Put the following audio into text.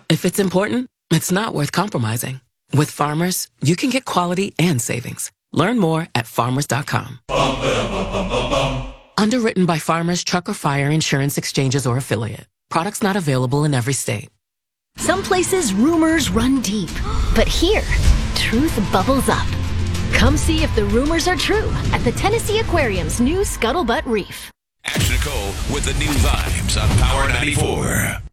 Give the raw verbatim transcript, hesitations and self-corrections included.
If it's important, it's not worth compromising. With Farmers, you can get quality and savings. Learn more at farmers dot com. Underwritten by Farmers Truck or Fire Insurance Exchanges or Affiliate. Products not available in every state. Some places rumors run deep, but here, truth bubbles up. Come see if the rumors are true at the Tennessee Aquarium's new Scuttlebutt Reef. Ash Nicole with the new vibes on Power ninety-four.